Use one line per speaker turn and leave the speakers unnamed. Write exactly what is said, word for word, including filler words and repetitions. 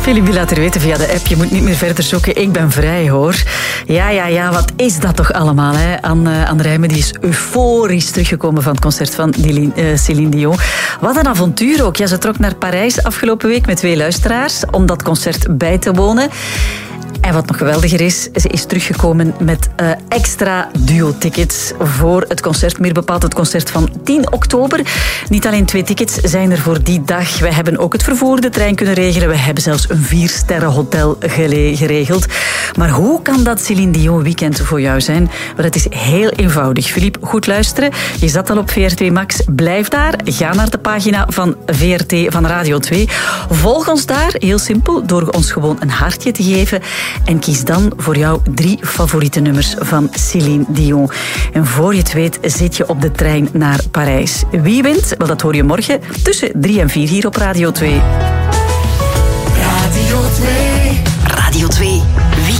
Philippe laat er weten via de app, je moet niet meer verder zoeken. Ik ben vrij, hoor. Ja, ja, ja, wat is dat toch allemaal, hè? Anne, Anne Rijmen die is euforisch teruggekomen van het concert van uh, Céline Dion. Wat een avontuur ook. Ja, ze trok naar Parijs afgelopen week met twee luisteraars om dat concert bij te wonen. En wat nog geweldiger is, ze is teruggekomen met uh, extra duo-tickets voor het concert. Meer bepaald het concert van tien oktober. Niet alleen twee tickets zijn er voor die dag. We hebben ook het vervoer, de trein kunnen regelen. We hebben zelfs een viersterren hotel geregeld. Maar hoe kan dat Céline Dion weekend voor jou zijn? Wel, het is heel eenvoudig. Philippe, goed luisteren. Je zat al op V R T Max. Blijf daar. Ga naar de pagina van V R T van Radio twee. Volg ons daar, heel simpel, door ons gewoon een hartje te geven. En kies dan voor jou drie favoriete nummers van Céline Dion. En voor je het weet zit je op de trein naar Parijs. Wie wint? Wel, dat hoor je morgen tussen drie en vier hier op Radio twee.